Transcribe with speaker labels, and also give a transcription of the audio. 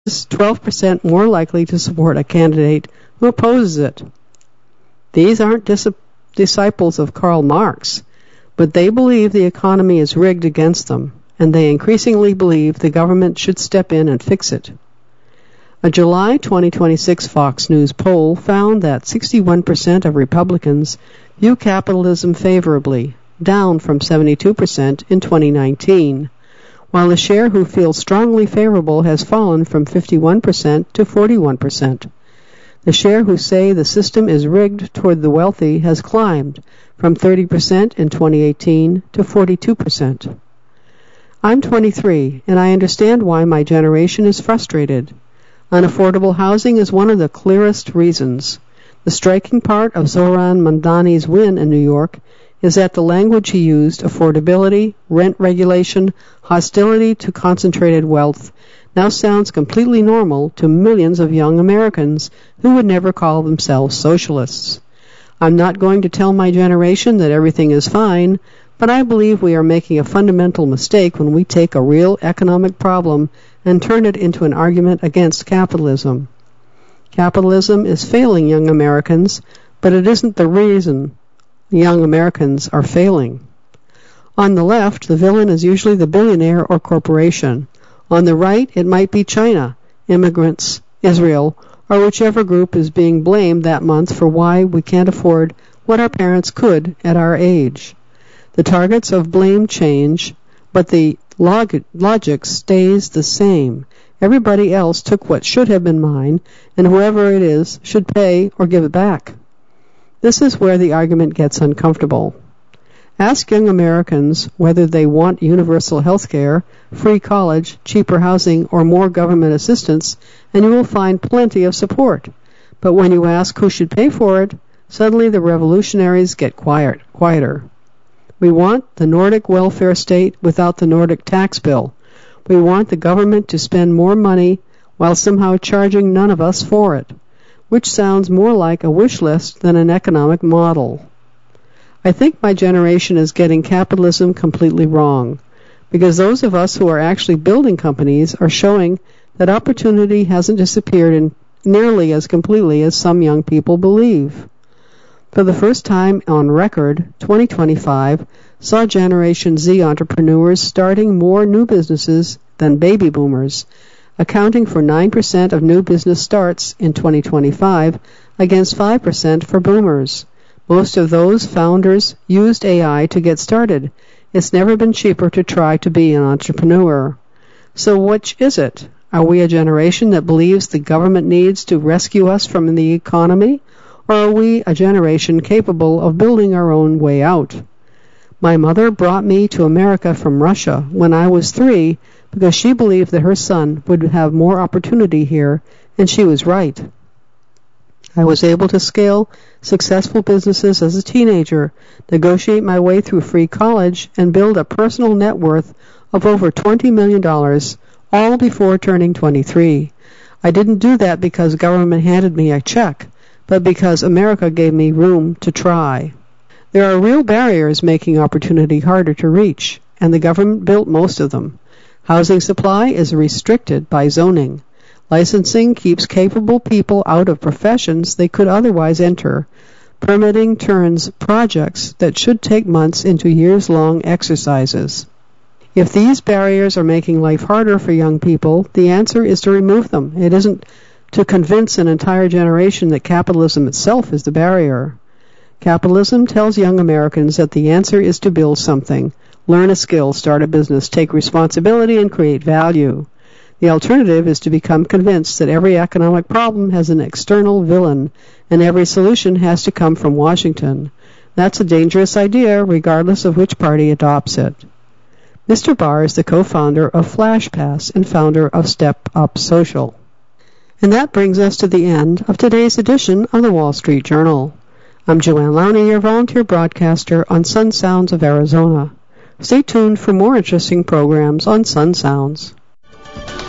Speaker 1: 12% more likely to support a candidate who opposes it. These aren't disciples of Karl Marx, but they believe the economy is rigged against them, and they increasingly believe the government should step in and fix it. A July 2026 Fox News poll found that 61% of Republicans view capitalism favorably, down from 72% in 2019, while the share who feels strongly favorable has fallen from 51% to 41%. The share who say the system is rigged toward the wealthy has climbed from 30% in 2018 to 42%. I'm 23, and I understand why my generation is frustrated. Unaffordable housing is one of the clearest reasons. The striking part of Zohran Mamdani's win in New York is that the language he used, affordability, rent regulation, hostility to concentrated wealth, now sounds completely normal to millions of young Americans who would never call themselves socialists. I'm not going to tell my generation that everything is fine, but I believe we are making a fundamental mistake when we take a real economic problem and turn it into an argument against capitalism. Capitalism is failing young Americans, but it isn't the reason young Americans are failing. On the left, the villain is usually the billionaire or corporation. On the right, it might be China, immigrants, Israel, or whichever group is being blamed that month for why we can't afford what our parents could at our age. The targets of blame change, but the logic stays the same. Everybody else took what should have been mine, and whoever it is should pay or give it back. This is where the argument gets uncomfortable. Ask young Americans whether they want universal health care, free college, cheaper housing, or more government assistance, and you will find plenty of support. But when you ask who should pay for it, suddenly the revolutionaries get quieter. We want the Nordic welfare state without the Nordic tax bill. We want the government to spend more money while somehow charging none of us for it, which sounds more like a wish list than an economic model. I think my generation is getting capitalism completely wrong, because those of us who are actually building companies are showing that opportunity hasn't disappeared nearly as completely as some young people believe. For the first time on record, 2025 saw Generation Z entrepreneurs starting more new businesses than baby boomers, accounting for 9% of new business starts in 2025 against 5% for boomers. Most of those founders used AI to get started. It's never been cheaper to try to be an entrepreneur. So which is it? Are we a generation that believes the government needs to rescue us from the economy? Or are we a generation capable of building our own way out? My mother brought me to America from Russia when I was 3 because she believed that her son would have more opportunity here, and she was right. I was able to scale successful businesses as a teenager, negotiate my way through free college, and build a personal net worth of over $20 million, all before turning 23. I didn't do that because government handed me a check, but because America gave me room to try. There are real barriers making opportunity harder to reach, and the government built most of them. Housing supply is restricted by zoning. Licensing keeps capable people out of professions they could otherwise enter. Permitting turns projects that should take months into years-long exercises. If these barriers are making life harder for young people, the answer is to remove them. It isn't to convince an entire generation that capitalism itself is the barrier. Capitalism tells young Americans that the answer is to build something, learn a skill, start a business, take responsibility, and create value. The alternative is to become convinced that every economic problem has an external villain, and every solution has to come from Washington. That's a dangerous idea, regardless of which party adopts it. Mr. Barr is the co-founder of FlashPass and founder of Step Up Social. And that brings us to the end of today's edition of the Wall Street Journal. I'm Joanne Lowney, your volunteer broadcaster on Sun Sounds of Arizona. Stay tuned for more interesting programs on Sun Sounds.